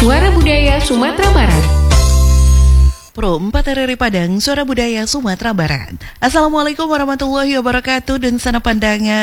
Suara Budaya Sumatera Barat. Pro 4 RRI Padang, Suara Budaya Sumatera Barat. Assalamualaikum warahmatullahi wabarakatuh dan sana pandangan